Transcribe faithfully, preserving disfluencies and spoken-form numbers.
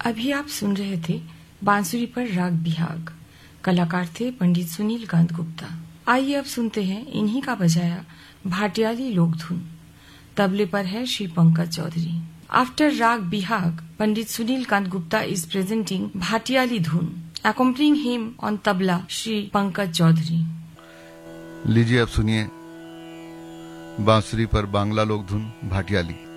अभी आप सुन रहे थे बांसुरी पर राग बिहाग। कलाकार थे पंडित सुनील कांत गुप्ता। आइए अब सुनते हैं इन्हीं का बजाया भाटियाली लोक धुन। तबले पर है श्री पंकज चौधरी। आफ्टर राग बिहाग, पंडित सुनील कांत गुप्ता इज प्रेजेंटिंग भाटियाली धुन। Accompanying him on tabla, Shri Pankaj Chaudhary. लीजिए अब सुनिए बांसुरी पर बांग्ला लोक धुन भाटियाली।